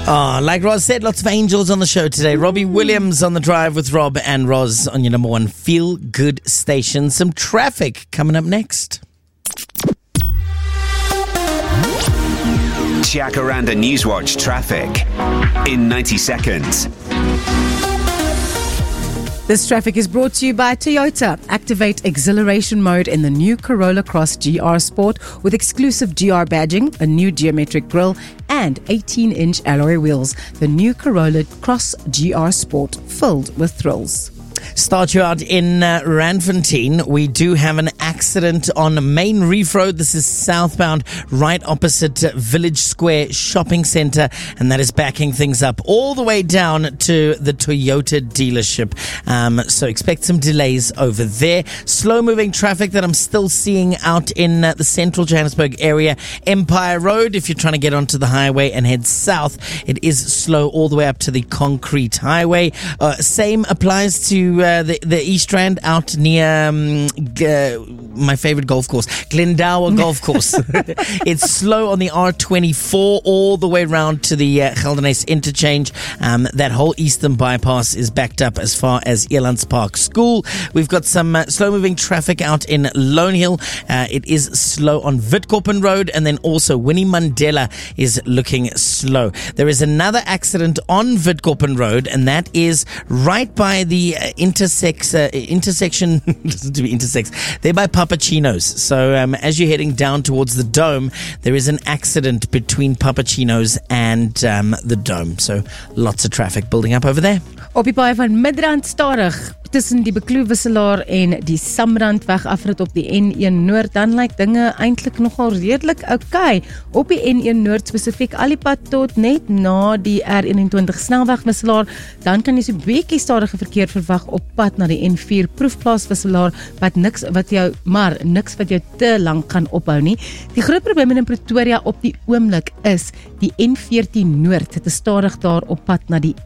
Like Roz said, lots of angels on the show today. Robbie Williams on the drive with Rob and Roz on your number one feel-good station. Some traffic coming up next. Jacaranda Newswatch traffic in 90 seconds. This traffic is brought to you by Toyota. Activate exhilaration mode in the new Corolla Cross GR Sport with exclusive GR badging, a new geometric grille, and 18-inch alloy wheels. The new Corolla Cross GR Sport, filled with thrills. Start you out in Randfontein. We do have an accident on Main Reef Road. This is southbound, right opposite Village Square Shopping Centre, and that is backing things up all the way down to the Toyota dealership. So expect some delays over there. Slow-moving traffic that I'm still seeing out in the central Johannesburg area. Empire Road, if you're trying to get onto the highway and head south, it is slow all the way up to the Concrete Highway. Same applies to the East Rand out near my favorite golf course, Glendower Golf Course. It's slow on the R24 all the way around to the Geldenhuys interchange. That whole eastern bypass is backed up as far as Elands Park School. We've got some slow-moving traffic out in Lone Hill. It is slow on Witkoppen Road, and then also Winnie Mandela is looking slow. There is another accident on Witkoppen Road, and that is right by the intersection. Listen to me, intersects. They're by Papachino's. So as you're heading down towards the Dome, there is an accident between Papachino's and the Dome. So lots of traffic building up over there. Op die paai van Midrand stadig tussen die Bekloewisselaar en die Samrandweg afrit op die N1 Noord, dan lyk dinge eintlik nogal redelik okay. Op die N1 Noord spesifiek al die pad tot net na die R21 snelwegwisselaar, dan kan jy so bietjie stadige verkeer verwag op pad na die N4 proefplaaswisselaar, niks wat jou te lank gaan ophou nie. Die groot probleem in Pretoria op die oomblik is die N14 Noord het stadig daar op pad na die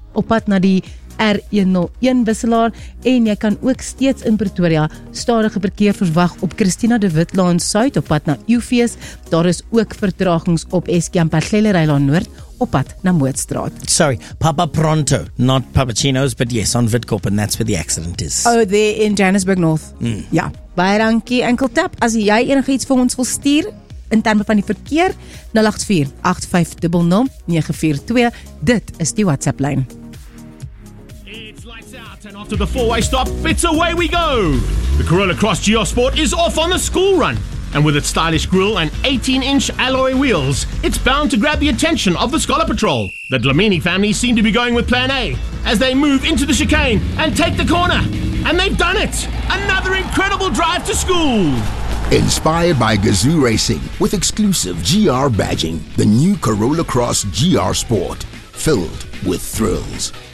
R101 wisselaar, en jy kan ook steeds in Pretoria stadige verkeer verwag op Christina de Witlaan Suid op pad na Uwfees. Daar is ook vertragings op Eskamperglelerylaan Noord op pad na Mootstraat. Sorry, Papa Pronto, not Papachino's, but yes, on Witkoppen, that's where the accident is. Oh, there in Johannesburg North. Ja, baie dankie. Enkel tap, as jy enigiets vir ons wil stuur in terme van die verkeer, 084-8500-942. Dit is die WhatsApp-lyn. It's lights out, and after the four-way stop, it's away we go! The Corolla Cross GR Sport is off on the school run, and with its stylish grille and 18-inch alloy wheels, it's bound to grab the attention of the Scholar Patrol. The Dlamini family seem to be going with Plan A as they move into the chicane and take the corner. And they've done it! Another incredible drive to school! Inspired by Gazoo Racing with exclusive GR badging, the new Corolla Cross GR Sport, filled with thrills.